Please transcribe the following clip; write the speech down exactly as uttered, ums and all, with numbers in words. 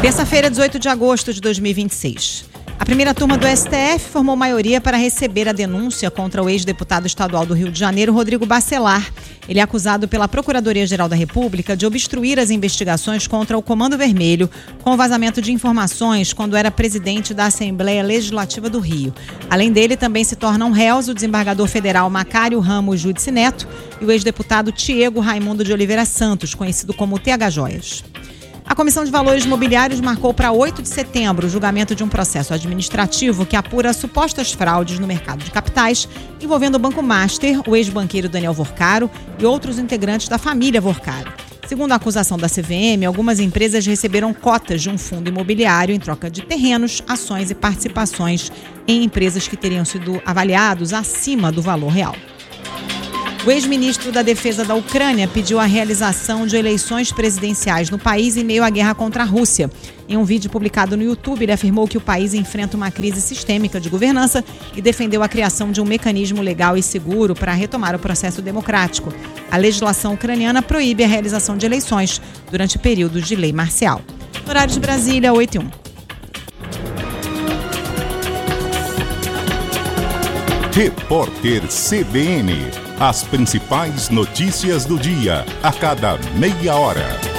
Terça-feira, dezoito de agosto de dois mil e vinte e seis. A primeira turma do S T F formou maioria para receber a denúncia contra o ex-deputado estadual do Rio de Janeiro, Rodrigo Bacelar. Ele é acusado pela Procuradoria-Geral da República de obstruir as investigações contra o Comando Vermelho com vazamento de informações quando era presidente da Assembleia Legislativa do Rio. Além dele, também se tornam réus o desembargador federal Macário Ramos Judice Neto e o ex-deputado Tiago Raimundo de Oliveira Santos, conhecido como T H Joias. A Comissão de Valores Mobiliários marcou para oito de setembro o julgamento de um processo administrativo que apura supostas fraudes no mercado de capitais envolvendo o Banco Master, o ex-banqueiro Daniel Vorcaro e outros integrantes da família Vorcaro. Segundo a acusação da C V M, algumas empresas receberam cotas de um fundo imobiliário em troca de terrenos, ações e participações em empresas que teriam sido avaliados acima do valor real. O ex-ministro da Defesa da Ucrânia pediu a realização de eleições presidenciais no país em meio à guerra contra a Rússia. Em um vídeo publicado no YouTube, ele afirmou que o país enfrenta uma crise sistêmica de governança e defendeu a criação de um mecanismo legal e seguro para retomar o processo democrático. A legislação ucraniana proíbe a realização de eleições durante períodos de lei marcial. Horário de Brasília, oito e um. Repórter C B N. As principais notícias do dia, a cada meia hora.